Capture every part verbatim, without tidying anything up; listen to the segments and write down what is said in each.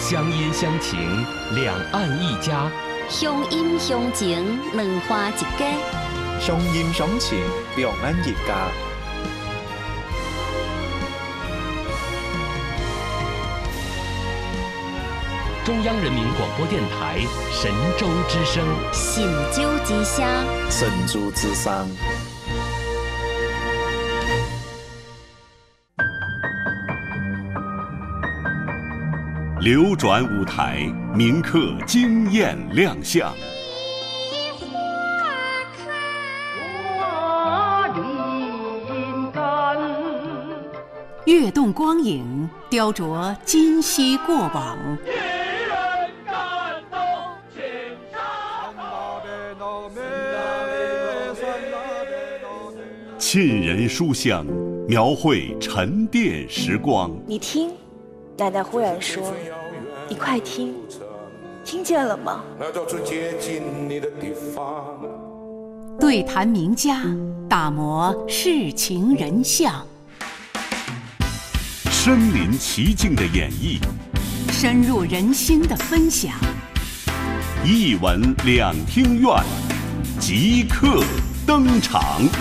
乡音乡情，两岸一家。 乡音乡情，两花一家。 乡音乡情，两岸一家。 中央人民广播电台神州之声， 神州之声， 神州之声。 流转舞台，铭刻惊艳亮相。 跃动光影，雕琢今昔过往。 沁人书香，描绘沉淀时光。 你听，奶奶忽然说：“你快听，听见了吗？” 对谈名家，打磨世情人相。 身临其境的演绎， 深入人心的分享。 一闻两厅院，即刻登场。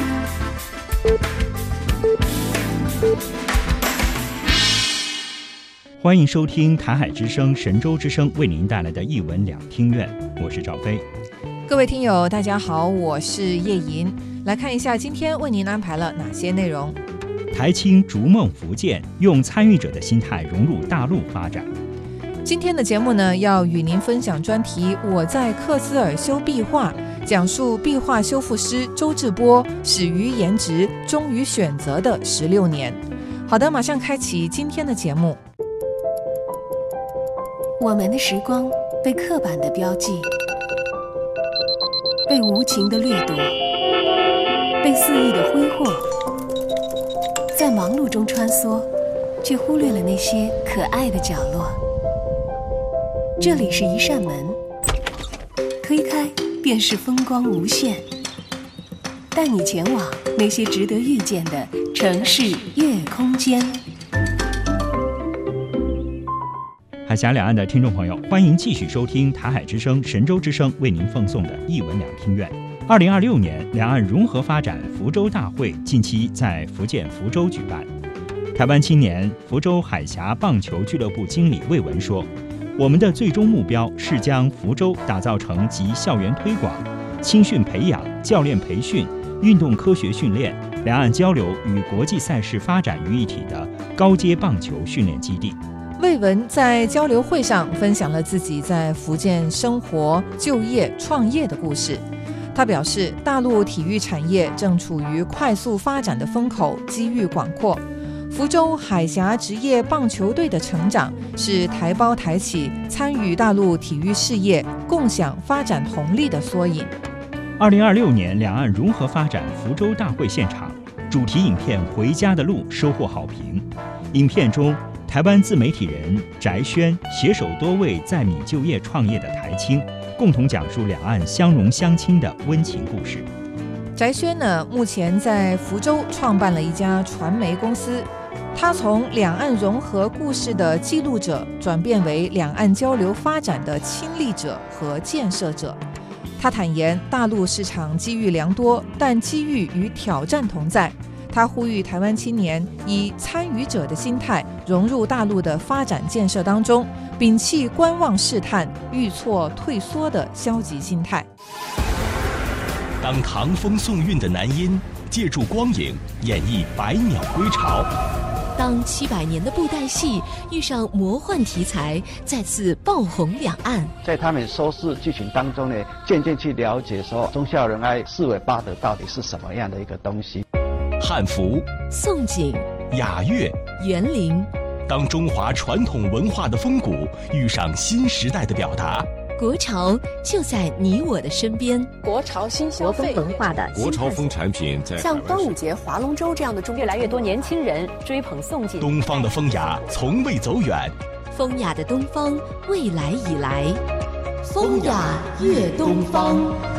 欢迎收听台海之声、神州之声为您带来的一闻两厅院，我是赵飞。 各位听友大家好，我是叶莹。来看一下今天为您安排了哪些内容。 台青逐梦福建，用参与者的心态融入大陆发展。 今天的节目呢，要与您分享专题我在克孜尔修壁画，讲述壁画修复师周志波始于颜值，终于选择的十六年。好的，马上开启今天的节目。 我们的时光被刻板的标记，被无情的掠夺，被肆意的挥霍，在忙碌中穿梭，却忽略了那些可爱的角落。这里是一扇门，推开便是风光无限，带你前往那些值得遇见的城市夜空间。 海峡两岸的听众朋友，欢迎继续收听台海之声、神州之声为您奉送的一闻两厅院。二零二六年两岸融合发展福州大会近期在福建福州举办。台湾青年福州海峡棒球俱乐部经理魏文说，我们的最终目标是将福州打造成集校园推广、青训培养、教练培训、运动科学训练、两岸交流与国际赛事发展于一体的高阶棒球训练基地。 魏文在交流会上分享了自己在福建生活、就业、创业的故事。他表示，大陆体育产业正处于快速发展的风口，机遇广阔。福州海峡职业棒球队的成长是台胞台企参与大陆体育事业、共享发展红利的缩影。 二零二六年两岸融合发展福州大会现场，主题影片《回家的路》收获好评。影片中，台湾自媒体人翟轩携手多位在米就业创业的台青，共同讲述两岸相融相亲的温情故事。 翟轩呢，目前在福州创办了一家传媒公司，他从两岸融合故事的记录者，转变为两岸交流发展的亲历者和建设者。他坦言，大陆市场机遇良多，但机遇与挑战同在。他呼吁台湾青年以参与者的心态融入大陆的发展建设当中，摒弃观望试探、遇挫退缩的消极心态。 当唐风宋韵的男音借助光影演绎百鸟归巢， 当七百年的布袋戏遇上魔幻题材，再次爆红两岸。 在他们收视剧情当中呢，渐渐去了解说忠孝仁爱四维八德到底是什么样的一个东西。 汉服、 宋锦、 雅乐、 园林， 当中华传统文化的风骨遇上新时代的表达， 国潮就在你我的身边。 国潮新消费国风文化的国潮风产品在像端午节、划龙舟这样的中，越来越多年轻人追捧宋锦。 东方的风雅从未走远， 风雅的东方未来已来，风雅越东方。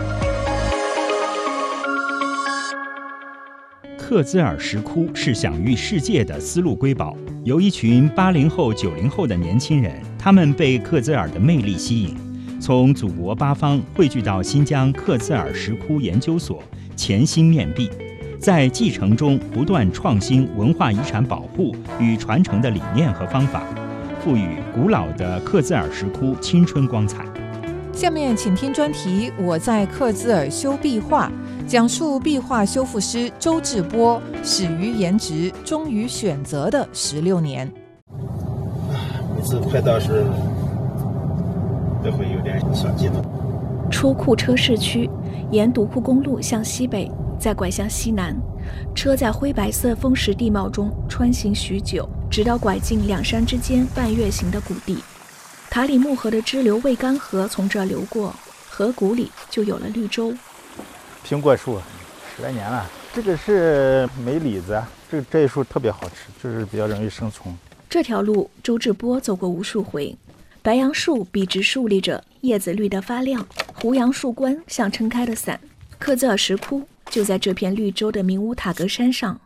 克孜尔石窟是享誉世界的丝路瑰宝，由一群八零后、九零后的年轻人，他他们被克孜尔的魅力吸引，从祖国八方汇聚到新疆克孜尔石窟研究所，潜心面壁，在继承中不断创新文化遗产保护与传承的理念和方法，赋予古老的克孜尔石窟青春光彩。 下面请听专题《我在克孜尔修壁画》，讲述壁画修复师周志波始于颜值，终于选择的十六年。 每次快到时都会有点小激动。 出库车市区，沿独库公路向西北，再拐向西南，车在灰白色风蚀地貌中穿行许久，直到拐进两山之间半月形的谷地。塔里木河的支流渭干河从这儿流过，河谷里就有了绿洲。 苹果树十来年了，这个是梅李子，这这一树特别好吃，就是比较容易生虫。 这条路周志波走过无数回，白杨树笔直竖立着，叶子绿得发亮，胡杨树冠像撑开的伞。克孜尔石窟就在这片绿洲的明乌塔格山上。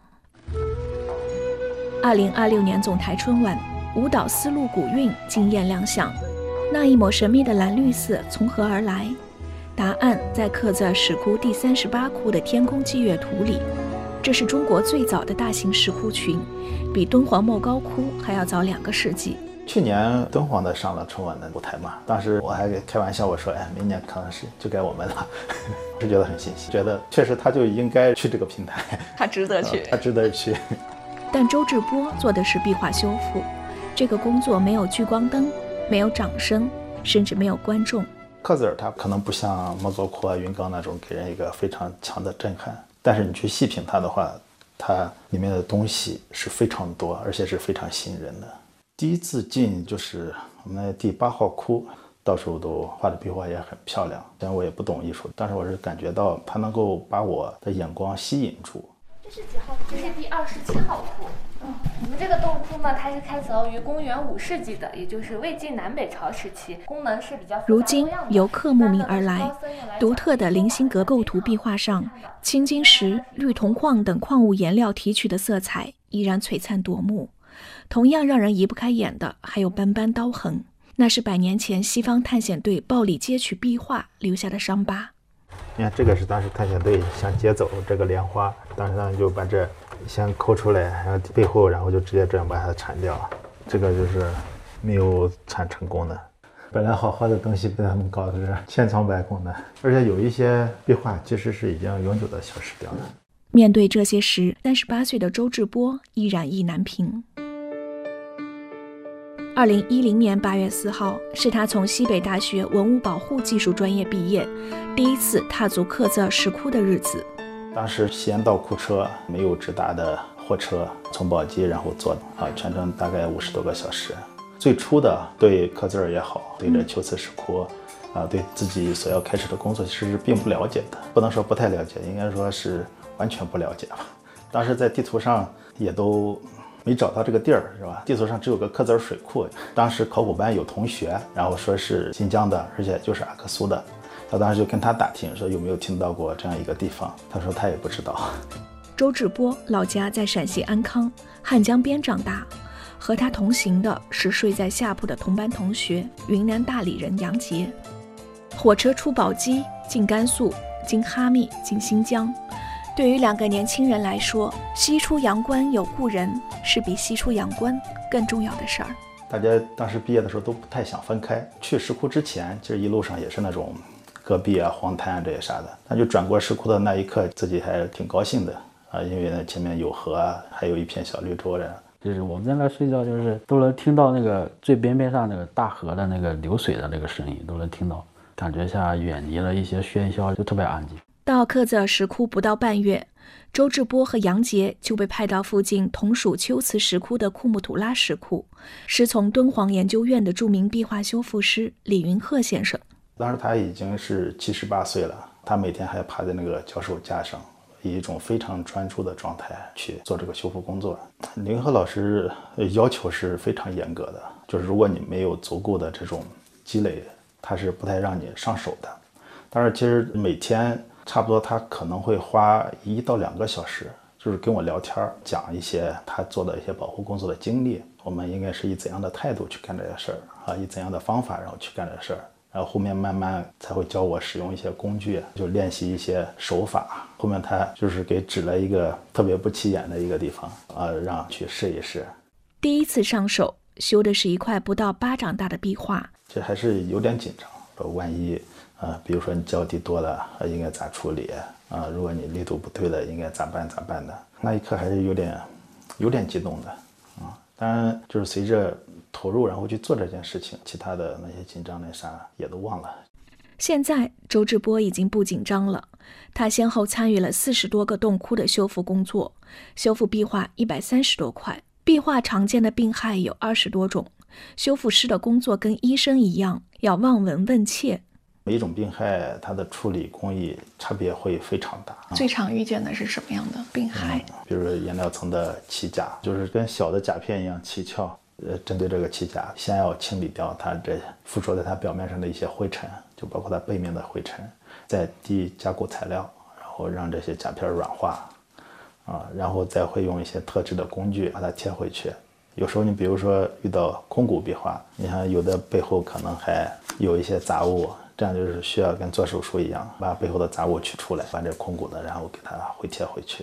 二零二六年总台春晚，舞蹈丝路古韵惊艳亮相，那一抹神秘的蓝绿色从何而来？答案在克孜尔石窟第三十八窟的天空祭月图里。这是中国最早的大型石窟群，比敦煌莫高窟还要早两个世纪。 去年敦煌的上了春晚的舞台嘛，当时我还开玩笑我说，哎，明年可能是就该我们了，是觉得很欣喜，觉得确实他就应该去这个平台， 他值得去， 他值得去。 但周志波做的是壁画修复，这个工作没有聚光灯，没有掌声，甚至没有观众。 克孜尔它可能不像莫高窟啊、云冈那种给人一个非常强的震撼，但是你去细品它的话，它里面的东西是非常多，而且是非常吸引人的。第一次进就是我们的第八号窟，到处都画的壁画也很漂亮。虽然我也不懂艺术，但是我是感觉到它能够把我的眼光吸引住。 这是几号窟？这是第二十七号窟。嗯，我们这个洞窟呢，它是开凿于公元五世纪的，也就是魏晋南北朝时期，功能是比较复杂多样的。 如今游客慕名而来，独特的零星格构图壁画上，青金石、绿铜矿等矿物颜料提取的色彩依然璀璨夺目。同样让人移不开眼的还有斑斑刀痕，那是百年前西方探险队暴力截取壁画留下的伤疤。 你看，这个是当时探险队想劫走这个莲花，当时他们就把这先抠出来，然后背后，然后就直接这样把它铲掉。这个就是没有铲成功的。本来好好的东西被他们搞得是千疮百孔的，而且有一些壁画其实是已经永久的消失掉了。 面对这些时，三十八岁的周志波依然意难平。二零一零年八月四号，是他从西北大学文物保护技术专业毕业，第一次踏足克孜尔石窟的日子。 当时西安到库车没有直达的货车，从宝鸡然后坐啊，全程大概五十多个小时。最初的对克孜尔也好，对这秋瓷石窟啊，对自己所要开始的工作其实是并不了解的，不能说不太了解，应该说是完全不了解吧。当时在地图上也都没找到这个地儿，是吧？地图上只有个克孜尔水库。当时考古班有同学，然后说是新疆的，而且就是阿克苏的。他当时就跟他打听，说有没有听到过这样一个地方。他说他也不知道。 周志波老家在陕西安康，汉江边长大。和他同行的是睡在下铺的同班同学，云南大理人杨杰。火车出宝鸡，进甘肃，经哈密，进新疆。对于两个年轻人来说，西出阳关有故人是比西出阳关更重要的事儿。 大家当时毕业的时候都不太想分开。去石窟之前，其实一路上也是那种戈壁啊、荒滩啊这些啥的。但就转过石窟的那一刻，自己还挺高兴的啊，因为呢前面有河啊，还有一片小绿洲的。 就是我们在那睡觉，就是都能听到那个最边边上那个大河的那个流水的那个声音，都能听到，感觉像远离了一些喧嚣，就特别安静。 到克孜尔石窟不到半月，周志波和杨杰就被派到附近同属秋瓷石窟的库木图拉石窟，师从敦煌研究院的著名壁画修复师李云鹤先生。 当时他已经是七十八岁了，他每天还趴在那个脚手架上，以一种非常专注的状态去做这个修复工作。李云鹤老师要求是非常严格的，就是如果你没有足够的这种积累，他是不太让你上手的。但是其实每天差不多他可能会花一到两个小时，就是跟我聊天，讲一些他做的一些保护工作的经历。 我们应该是以怎样的态度去干这些事儿啊，以怎样的方法然后去干这事儿。然后后面慢慢才会教我使用一些工具，就练习一些手法。后面他就是给指了一个特别不起眼的一个地方啊，让去试一试。 第一次上手修的是一块不到巴掌大的壁画， 这还是有点紧张。说万一啊，比如说你脚底多了，应该咋处理啊？如果你力度不对了，应该咋办咋办的？那一刻还是有点有点激动的啊。当然，就是随着投入，然后去做这件事情，其他的那些紧张那啥也都忘了。 现在周志波已经不紧张了，他先后参与了四十多个洞窟的修复工作，修复壁画一百三十多块。壁画常见的病害有二十多种，修复师的工作跟医生一样，要望闻问切。 每一种病害，它的处理工艺差别会非常大。 最常遇见的是什么样的病害？ 嗯、比如颜料层的起甲，就是跟小的甲片一样起翘。呃，针对这个起甲，先要清理掉它这附着在它表面上的一些灰尘，就包括它背面的灰尘，再滴加固材料，然后让这些甲片软化。啊，然后再会用一些特制的工具把它贴回去。有时候你比如说遇到空骨壁画，你看有的背后可能还有一些杂物，这样就是需要跟做手术一样，把背后的杂物取出来，把这空骨的然后给它回贴回去。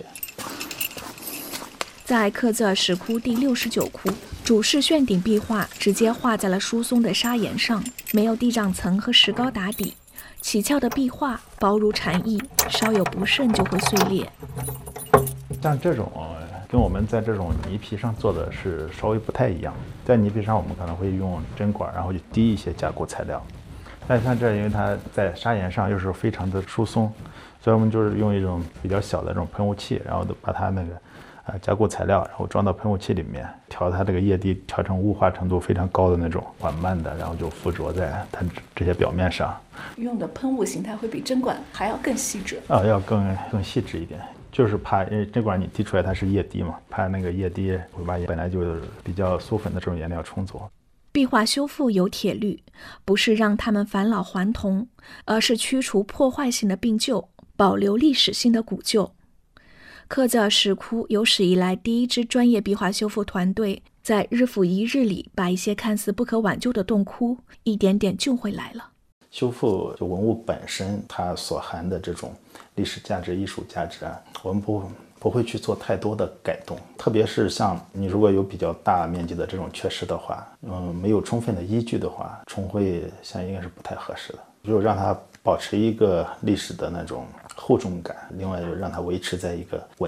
在克孜尔石窟第六十九窟，主室旋顶壁画直接画在了疏松的砂岩上，没有地障层和石膏打底，起翘的壁画薄如蝉翼，稍有不慎就会碎裂。 像这种跟我们在这种泥皮上做的是稍微不太一样，在泥皮上我们可能会用针管，然后就滴一些加固材料，但像这因为它在砂岩上又是非常的疏松，所以我们就是用一种比较小的这种喷雾器，然后把它那个呃加固材料，然后装到喷雾器里面，调它这个液滴调成雾化程度非常高的那种，缓慢的，然后就附着在它这些表面上。 用的喷雾形态会比针管还要更细致啊，要更更细致一点。就是怕，因为针管你滴出来它是液滴嘛，怕那个液滴会把本来就比较酥粉的这种颜料冲走。 壁画修复有铁律，不是让它们返老还童，而是驱除破坏性的病旧，保留历史性的古旧。克孜尔石窟有史以来第一支专业壁画修复团队，在日复一日里，把一些看似不可挽救的洞窟一点点救回来了。 修复就文物本身它所含的这种历史价值、艺术价值啊，我们不不会去做太多的改动。特别是像你如果有比较大面积的这种缺失的话，嗯，没有充分的依据的话，重绘像应该是不太合适的。就让它保持一个历史的那种厚重感，另外就让它维持在一个稳